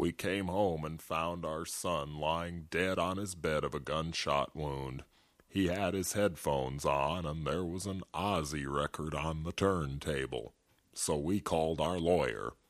We came home and found our son lying dead on his bed of a gunshot wound. He had his headphones on, and there was an Ozzy record on the turntable. So we called our lawyer.